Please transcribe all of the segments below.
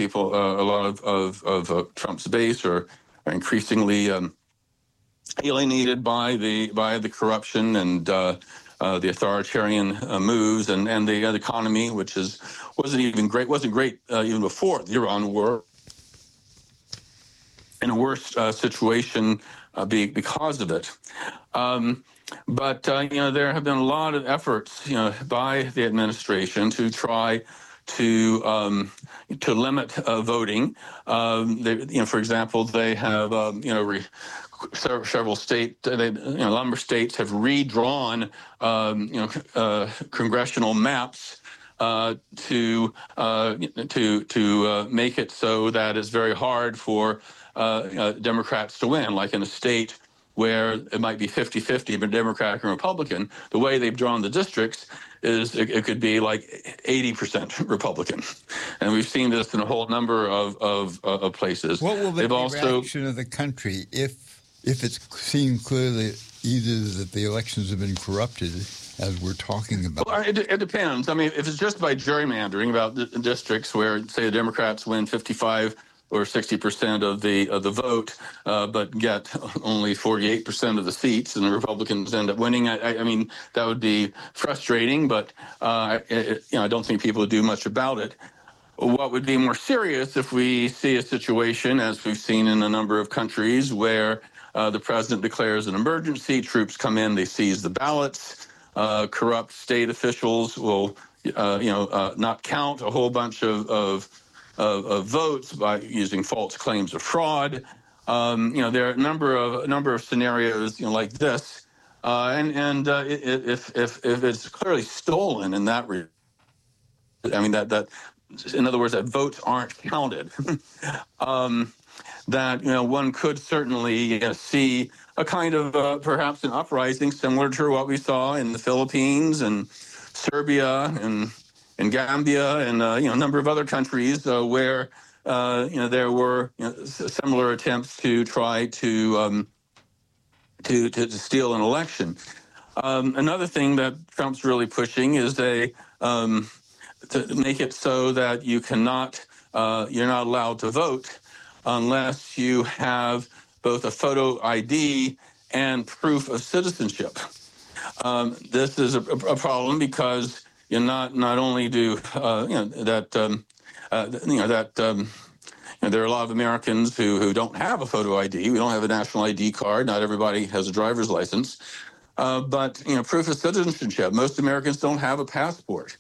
people, a lot of Trump's base are increasingly alienated by the corruption and the authoritarian moves and the economy, which wasn't great even before the Iran war. In a worse situation because of it. But there have been a lot of efforts, by the administration to try to limit voting. For example, they have several number of states have redrawn congressional maps to make it so that it's very hard for Democrats to win, like in a state where it might be 50-50, but Democratic and Republican. The way they've drawn the districts is it could be like 80% Republican. And we've seen this in a whole number of places. What will be the reaction of the country if it's seen clearly either that the elections have been corrupted, as we're talking about? Well, it depends. I mean, if it's just by gerrymandering about the districts where, say, the Democrats win 55 or 60% of the vote, but get only 48% of the seats, and the Republicans end up winning. I mean, that would be frustrating, but I don't think people would do much about it. What would be more serious if we see a situation, as we've seen in a number of countries, where the president declares an emergency, troops come in, they seize the ballots, corrupt state officials will, not count a whole bunch of votes by using false claims of fraud. There are a number of scenarios like this, and if it's clearly stolen in that, that in other words, that votes aren't counted, that one could certainly see a kind of perhaps an uprising similar to what we saw in the Philippines and Serbia and Gambia and a number of other countries where there were similar attempts to try to steal an election. Another thing that Trump's really pushing is to make it so that you're not allowed to vote unless you have both a photo ID and proof of citizenship. This is a problem because not only do there are a lot of Americans who don't have a photo ID. We don't have a national ID card. Not everybody has a driver's license. But proof of citizenship. Most Americans don't have a passport,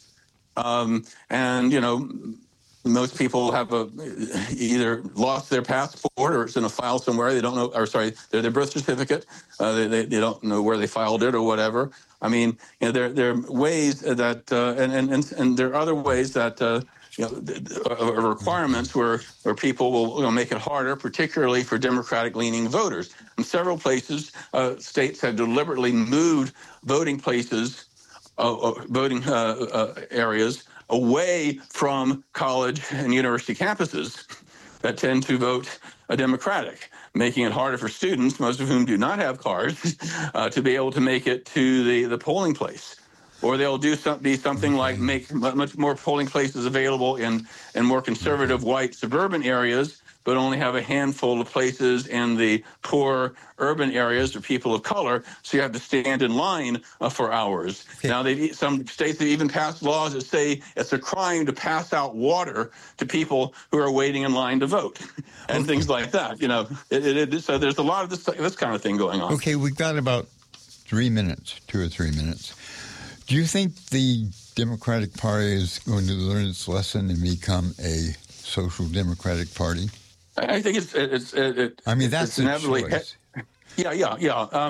and most people have either lost their passport or it's in a file somewhere. They don't know, or sorry, their birth certificate. They don't know where they filed it or whatever. I mean, there are ways that, and there are other ways that, requirements where people will make it harder, particularly for Democratic-leaning voters. In several places, states have deliberately moved voting places, voting areas away from college and university campuses that tend to vote Democratic, making it harder for students, most of whom do not have cars, to be able to make it to the polling place. Or they'll do something like make much more polling places available in more conservative white suburban areas, but only have a handful of places in the poor urban areas for people of color, so you have to stand in line for hours. Okay. Now, some states have even passed laws that say it's a crime to pass out water to people who are waiting in line to vote, and things like that. So there's a lot of this kind of thing going on. Okay, we've got about 2 or 3 minutes. Do you think the Democratic Party is going to learn its lesson and become a social democratic party? I think it's that's a choice. Yeah.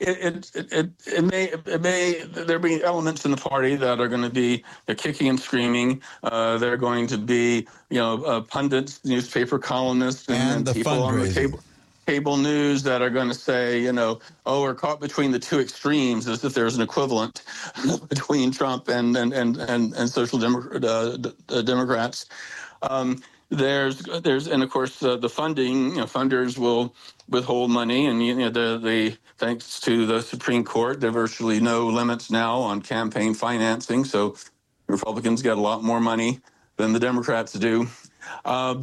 It may there be elements in the party that are going to be kicking and screaming. They're going to be pundits, newspaper columnists, and people on the cable news that are going to say, we're caught between the two extremes, as if there's an equivalent between Trump and social Democrats. And of course the funding. Funders will withhold money, and thanks to the Supreme Court, there are virtually no limits now on campaign financing. So Republicans get a lot more money than the Democrats do.